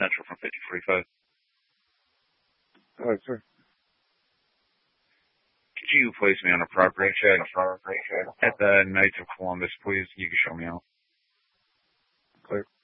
Central from 5045. All right, sir. Could you place me on a property check at the Knights of Columbus, please? You can show me out. Clear.